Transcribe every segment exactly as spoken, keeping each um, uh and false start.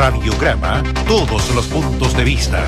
Radiograma, todos los puntos de vista.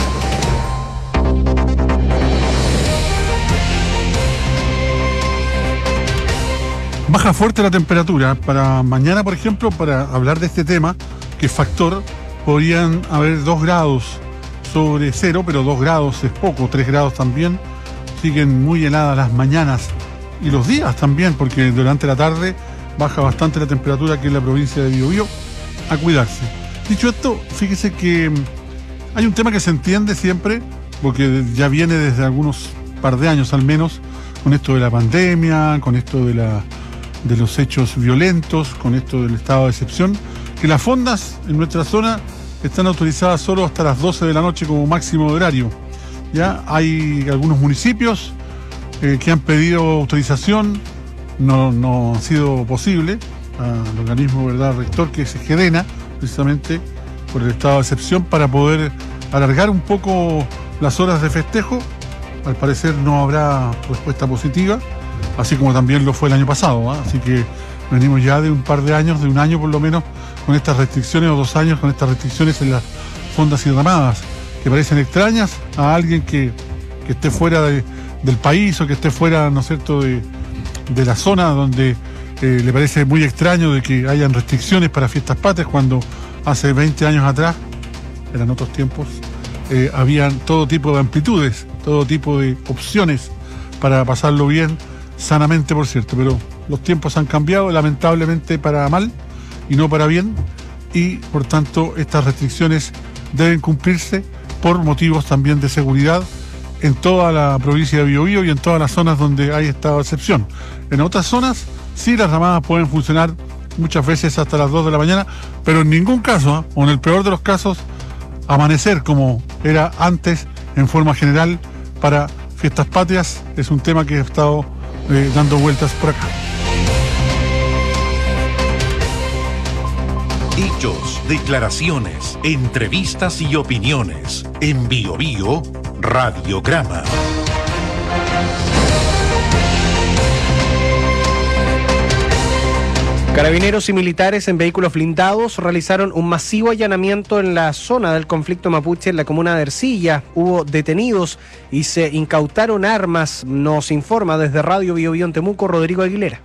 Baja fuerte la temperatura. Para mañana, por ejemplo, para hablar de este tema, que es factor, podrían haber dos grados sobre cero, pero dos grados es poco, tres grados también. Siguen muy heladas las mañanas y los días también, porque durante la tarde baja bastante la temperatura aquí en la provincia de Biobío. A cuidarse. Dicho esto, fíjese que hay un tema que se entiende siempre, porque ya viene desde algunos par de años al menos, con esto de la pandemia, con esto de la de los hechos violentos, con esto del estado de excepción, que las fondas en nuestra zona están autorizadas solo hasta las doce de la noche como máximo de horario. Ya hay algunos municipios eh, que han pedido autorización, no, no ha sido posible, al organismo, ¿verdad?, rector, que es GEDENA, precisamente por el estado de excepción, para poder alargar un poco las horas de festejo. Al parecer no habrá respuesta positiva, así como también lo fue el año pasado, ¿eh? Así que venimos ya de un par de años, de un año por lo menos, con estas restricciones, o dos años con estas restricciones en las fondas y ramadas, que parecen extrañas a alguien que, que esté fuera de, del país, o que esté fuera, ¿no es cierto?, de, de la zona donde eh, le parece muy extraño de que hayan restricciones para fiestas patrias, cuando hace veinte años atrás, eran otros tiempos, eh, habían todo tipo de amplitudes, todo tipo de opciones para pasarlo bien, sanamente por cierto, pero los tiempos han cambiado, lamentablemente para mal y no para bien, y por tanto estas restricciones deben cumplirse por motivos también de seguridad en toda la provincia de Biobío y en todas las zonas donde hay estado de excepción. En otras zonas sí las ramadas pueden funcionar muchas veces hasta las dos de la mañana, pero en ningún caso, ¿eh?, o en el peor de los casos, amanecer como era antes en forma general para fiestas patrias. Es un tema que ha estado eh, dando vueltas por acá. Hechos, declaraciones, entrevistas y opiniones. En Biobío, Radiograma. Carabineros y militares en vehículos blindados realizaron un masivo allanamiento en la zona del conflicto mapuche en la comuna de Ercilla. Hubo detenidos y se incautaron armas, nos informa desde Radio Biobío en Temuco Rodrigo Aguilera.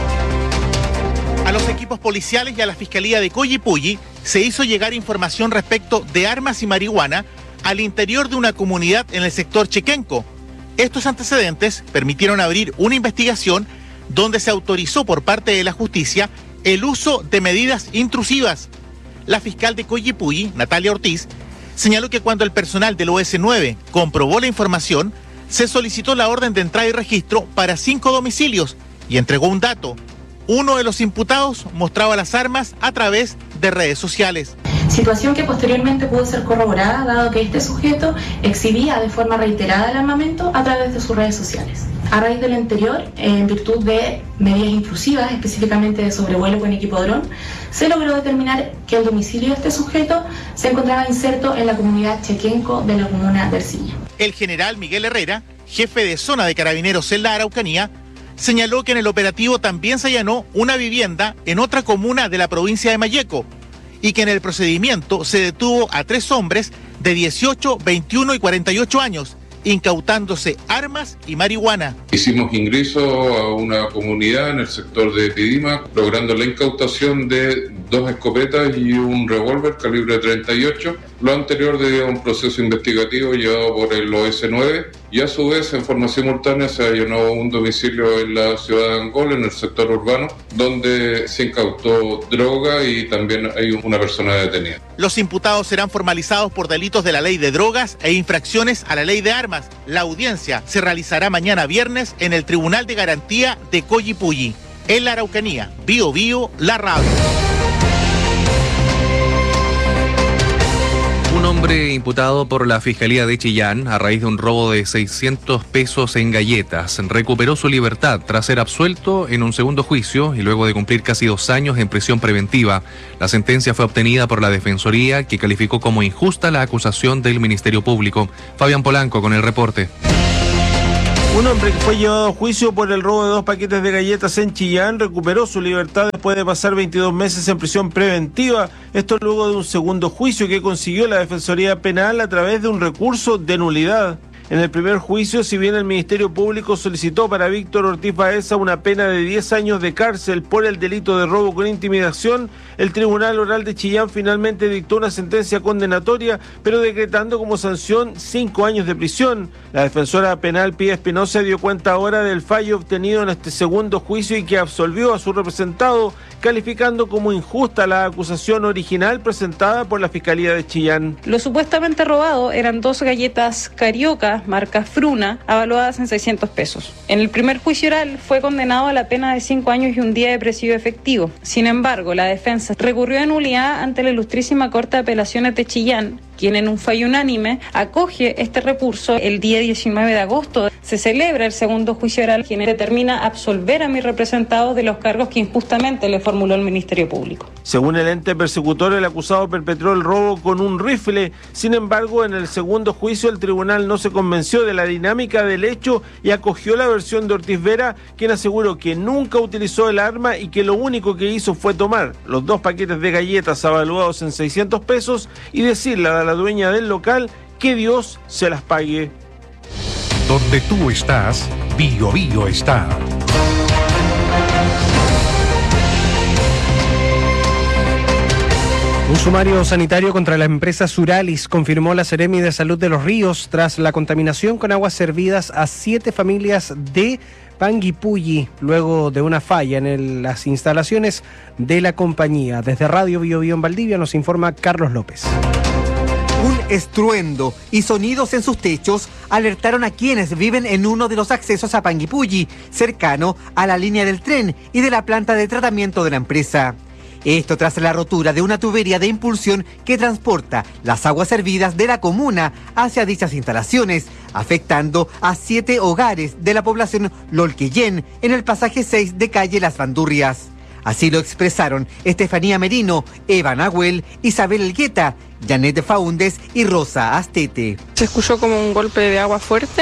A los equipos policiales y a la Fiscalía de Coyipulli se hizo llegar información respecto de armas y marihuana al interior de una comunidad en el sector Chequenco. Estos antecedentes permitieron abrir una investigación donde se autorizó por parte de la justicia el uso de medidas intrusivas. La fiscal de Coyipulli, Natalia Ortiz, señaló que cuando el personal del O S nueve comprobó la información, se solicitó la orden de entrada y registro para cinco domicilios y entregó un dato. Uno de los imputados mostraba las armas a través de redes sociales. Situación que posteriormente pudo ser corroborada, dado que este sujeto exhibía de forma reiterada el armamento a través de sus redes sociales. A raíz de lo anterior, en virtud de medidas intrusivas, específicamente de sobrevuelo con equipo dron, se logró determinar que el domicilio de este sujeto se encontraba inserto en la comunidad Chequenco de la comuna de Ercilla. El general Miguel Herrera, jefe de zona de Carabineros en la Araucanía, señaló que en el operativo también se allanó una vivienda en otra comuna de la provincia de Malleco y que en el procedimiento se detuvo a tres hombres de dieciocho, veintiuno y cuarenta y ocho años, incautándose armas y marihuana. Hicimos ingreso a una comunidad en el sector de Tidima, logrando la incautación de dos escopetas y un revólver calibre treinta y ocho. Lo anterior debido a un proceso investigativo llevado por el O S nueve, y a su vez en forma simultánea se allanó un domicilio en la ciudad de Angol, en el sector urbano, donde se incautó droga y también hay una persona detenida. Los imputados serán formalizados por delitos de la ley de drogas e infracciones a la ley de armas. La audiencia se realizará mañana viernes en el Tribunal de Garantía de Coyipulli. En la Araucanía, Biobío, la radio. Un hombre imputado por la Fiscalía de Chillán a raíz de un robo de seiscientos pesos en galletas recuperó su libertad tras ser absuelto en un segundo juicio y luego de cumplir casi dos años en prisión preventiva. La sentencia fue obtenida por la Defensoría, que calificó como injusta la acusación del Ministerio Público. Fabián Polanco con el reporte. Un hombre que fue llevado a juicio por el robo de dos paquetes de galletas en Chillán recuperó su libertad después de pasar veintidós meses en prisión preventiva. Esto luego de un segundo juicio que consiguió la Defensoría Penal a través de un recurso de nulidad. En el primer juicio, si bien el Ministerio Público solicitó para Víctor Ortiz Baeza una pena de diez años de cárcel por el delito de robo con intimidación, el Tribunal Oral de Chillán finalmente dictó una sentencia condenatoria, pero decretando como sanción cinco años de prisión. La defensora penal Pía Espinosa dio cuenta ahora del fallo obtenido en este segundo juicio y que absolvió a su representado, calificando como injusta la acusación original presentada por la Fiscalía de Chillán. Lo supuestamente robado eran dos galletas Carioca, marca Fruna, avaluadas en seiscientos pesos. En el primer juicio oral fue condenado a la pena de cinco años y un día de presidio efectivo. Sin embargo, la defensa recurrió en nulidad ante la Ilustrísima Corte de Apelaciones de Chillán, quien en un fallo unánime acoge este recurso. El día diecinueve de agosto se celebra el segundo juicio oral, quien determina absolver a mi representado de los cargos que injustamente le formuló el Ministerio Público. Según el ente persecutor, el acusado perpetró el robo con un rifle. Sin embargo, en el segundo juicio el tribunal no se convenció de la dinámica del hecho y acogió la versión de Ortiz Vera, quien aseguró que nunca utilizó el arma y que lo único que hizo fue tomar los dos paquetes de galletas avaluados en seiscientos pesos y decirle a la dueña del local que Dios se las pague. Donde tú estás, Bio Bio está. Un sumario sanitario contra la empresa Suralis confirmó la Seremi de Salud de Los Ríos tras la contaminación con aguas servidas a siete familias de Panguipulli, luego de una falla en el, las instalaciones de la compañía. Desde Radio Bio Bio en Valdivia nos informa Carlos López. Un estruendo y sonidos en sus techos alertaron a quienes viven en uno de los accesos a Panguipulli, cercano a la línea del tren y de la planta de tratamiento de la empresa. Esto tras la rotura de una tubería de impulsión que transporta las aguas servidas de la comuna hacia dichas instalaciones, afectando a siete hogares de la población Lolquillén en el pasaje seis de calle Las Bandurrias. Así lo expresaron Estefanía Merino, Eva Nahuel, Isabel Elgueta, Janet Faúndes y Rosa Astete. Se escuchó como un golpe de agua fuerte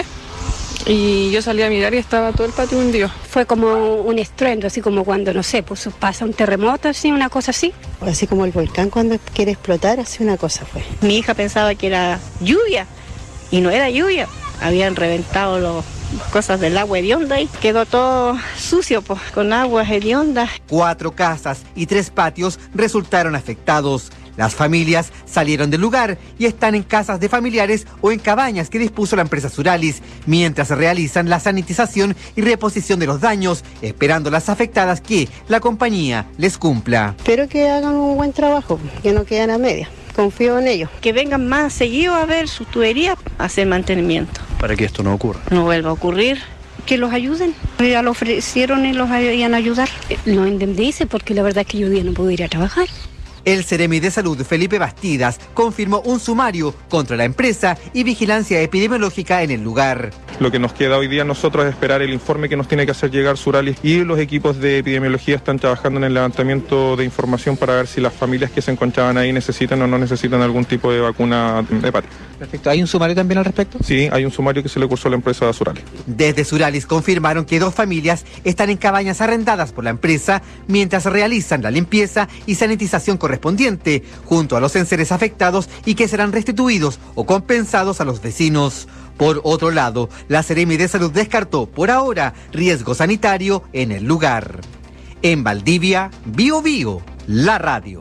y yo salí a mirar y estaba todo el patio hundido. Fue como un estruendo, así como cuando, no sé, pues pasa un terremoto, así, una cosa así. Así como el volcán cuando quiere explotar, así una cosa fue. Mi hija pensaba que era lluvia y no era lluvia. Habían reventado los cosas del agua hedionda y quedó todo sucio, pues, con aguas hediondas. Cuatro casas y tres patios resultaron afectados. Las familias salieron del lugar y están en casas de familiares o en cabañas que dispuso la empresa Suralis, mientras realizan la sanitización y reposición de los daños, esperando las afectadas que la compañía les cumpla. Espero que hagan un buen trabajo, que no queden a media. Confío en ellos. Que vengan más seguido a ver sus tuberías, a hacer mantenimiento. Para que esto no ocurra. No vuelva a ocurrir. Que los ayuden. Ya lo ofrecieron y los iban a ayudar. No indemnice porque la verdad es que yo hoy día no puedo ir a trabajar. El Seremi de Salud, Felipe Bastidas, confirmó un sumario contra la empresa y vigilancia epidemiológica en el lugar. Lo que nos queda hoy día a nosotros es esperar el informe que nos tiene que hacer llegar Suralis, y los equipos de epidemiología están trabajando en el levantamiento de información para ver si las familias que se encontraban ahí necesitan o no necesitan algún tipo de vacuna hepática. Perfecto. ¿Hay un sumario también al respecto? Sí, hay un sumario que se le cursó a la empresa Suralis. Desde Suralis confirmaron que dos familias están en cabañas arrendadas por la empresa mientras realizan la limpieza y sanitización correspondiente junto a los enseres afectados y que serán restituidos o compensados a los vecinos. Por otro lado, la Seremi de Salud descartó por ahora riesgo sanitario en el lugar. En Valdivia, Bio Bio, la radio.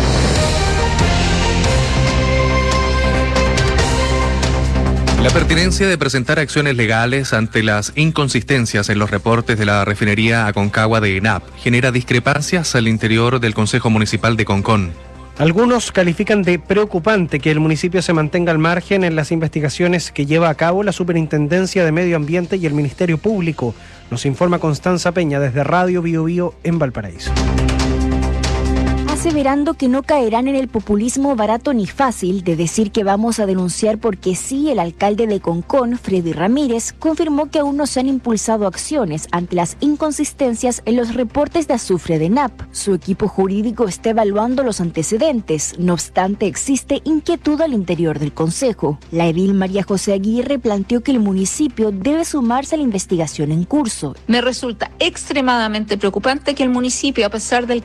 La pertinencia de presentar acciones legales ante las inconsistencias en los reportes de la refinería Aconcagua de ENAP genera discrepancias al interior del Consejo Municipal de Concón. Algunos califican de preocupante que el municipio se mantenga al margen en las investigaciones que lleva a cabo la Superintendencia de Medio Ambiente y el Ministerio Público. Nos informa Constanza Peña desde Radio Bio Bio en Valparaíso. aseverando que no caerán en el populismo barato ni fácil de decir que vamos a denunciar porque sí. El alcalde de Concón, Freddy Ramírez, confirmó que aún no se han impulsado acciones ante las inconsistencias en los reportes de azufre de N A P. Su equipo jurídico está evaluando los antecedentes. No obstante, existe inquietud al interior del Consejo. La edil María José Aguirre planteó que el municipio debe sumarse a la investigación en curso. Me resulta extremadamente preocupante que el municipio, a pesar del